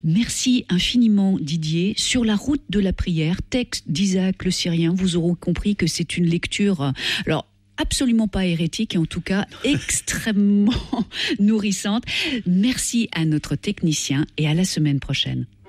Merci infiniment Didier. Sur la route de la prière, texte d'Isaac le Syrien, vous aurez compris que c'est une lecture, alors absolument pas hérétique et en tout cas extrêmement nourrissante. Merci à notre technicien et à la semaine prochaine.